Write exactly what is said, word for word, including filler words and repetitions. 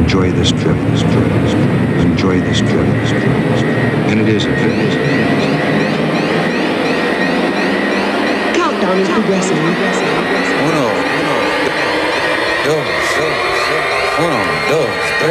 enjoy this trip, this trip, this trip, enjoy this trip, this trip, this trip. And it is a trip. Countdown is progressing. Uno, uno, dos, dos, uno, dos, tres.